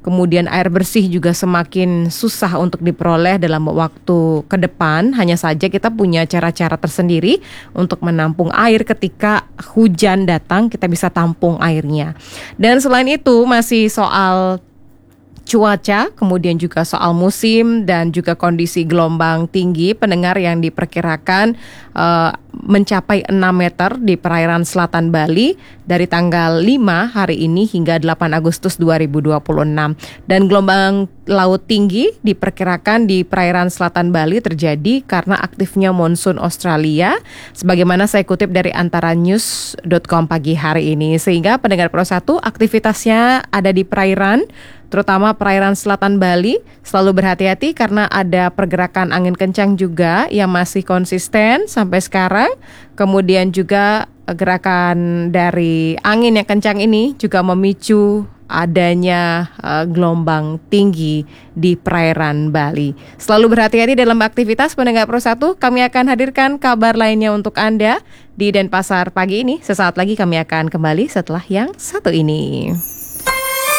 kemudian air bersih juga semakin susah untuk diperoleh dalam waktu ke depan. Hanya saja kita punya cara-cara tersendiri untuk menampung air ketika hujan datang, kita bisa tampung airnya. Dan selain itu masih soal cuaca, kemudian juga soal musim dan juga kondisi gelombang tinggi pendengar yang diperkirakan mencapai 6 meter di perairan selatan Bali dari tanggal 5 hari ini hingga 8 Agustus 2026. Dan gelombang laut tinggi diperkirakan di perairan selatan Bali terjadi karena aktifnya monsun Australia, sebagaimana saya kutip dari antaranews.com pagi hari ini. Sehingga pendengar Pro 1 aktivitasnya ada di perairan, terutama perairan selatan Bali, selalu berhati-hati karena ada pergerakan angin kencang juga yang masih konsisten sampai sekarang. Kemudian juga gerakan dari angin yang kencang ini juga memicu adanya gelombang tinggi di perairan Bali. Selalu berhati-hati dalam aktivitas pendengar Pro 1. Kami akan hadirkan kabar lainnya untuk Anda di Denpasar pagi ini. Sesaat lagi kami akan kembali setelah yang satu ini.